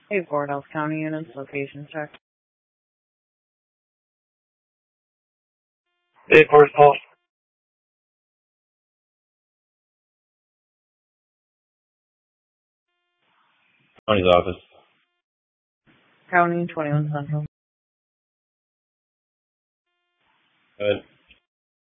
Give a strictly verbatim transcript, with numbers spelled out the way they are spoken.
Hey, Fort Health County units, location check. Hey, Fort Health. County's office. County, twenty-one Central. Go ahead.